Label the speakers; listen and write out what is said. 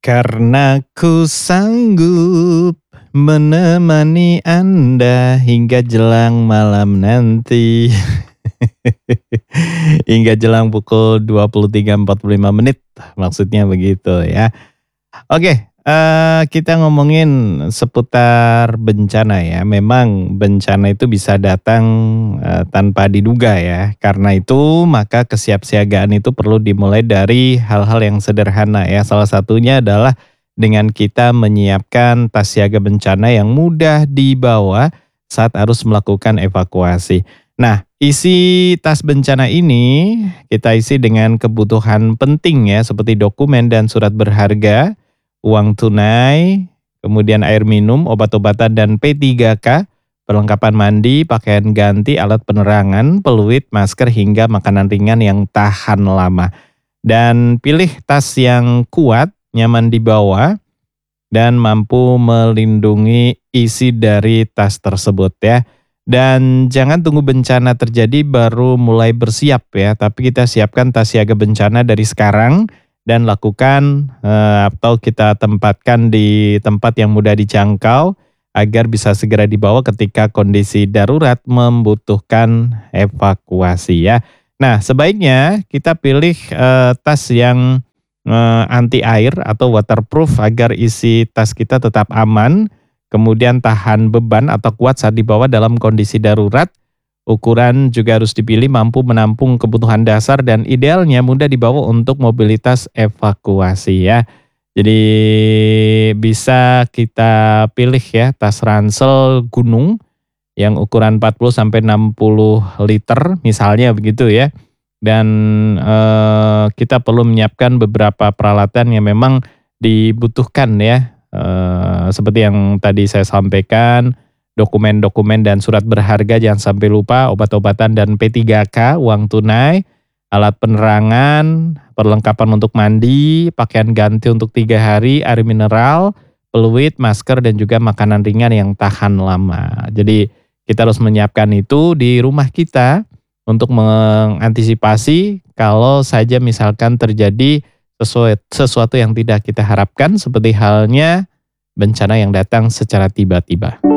Speaker 1: Karena ku sanggup menemani Anda hingga jelang malam nanti. Hingga jelang pukul 23.45, maksudnya begitu ya. Oke, kita ngomongin seputar bencana ya. Memang bencana itu bisa datang, tanpa diduga ya. Karena itu maka kesiapsiagaan itu perlu dimulai dari hal-hal yang sederhana ya. Salah satunya adalah dengan kita menyiapkan tas siaga bencana yang mudah dibawa saat harus melakukan evakuasi. Nah, isi tas bencana ini kita isi dengan kebutuhan penting ya, seperti dokumen dan surat berharga, uang tunai, kemudian air minum, obat-obatan dan P3K, perlengkapan mandi, pakaian ganti, alat penerangan, peluit, masker hingga makanan ringan yang tahan lama. Dan pilih tas yang kuat, nyaman dibawa, dan mampu melindungi isi dari tas tersebut ya. Dan jangan tunggu bencana terjadi baru mulai bersiap ya, tapi kita siapkan tas siaga bencana dari sekarang dan lakukan atau kita tempatkan di tempat yang mudah dijangkau agar bisa segera dibawa ketika kondisi darurat membutuhkan evakuasi ya. Nah, sebaiknya kita pilih tas yang anti air atau waterproof agar isi tas kita tetap aman, kemudian tahan beban atau kuat saat dibawa dalam kondisi darurat. Ukuran juga harus dipilih mampu menampung kebutuhan dasar dan idealnya mudah dibawa untuk mobilitas evakuasi ya. Jadi bisa kita pilih ya tas ransel gunung yang ukuran 40 sampai 60 liter misalnya begitu ya. Dan kita perlu menyiapkan beberapa peralatan yang memang dibutuhkan ya. Seperti yang tadi saya sampaikan, dokumen-dokumen dan surat berharga jangan sampai lupa, obat-obatan dan P3K, uang tunai, alat penerangan, perlengkapan untuk mandi, pakaian ganti untuk 3 hari, air mineral, peluit, masker dan juga makanan ringan yang tahan lama. Jadi kita harus menyiapkan itu di rumah kita untuk mengantisipasi kalau saja misalkan terjadi sesuatu yang tidak kita harapkan seperti halnya bencana yang datang secara tiba-tiba.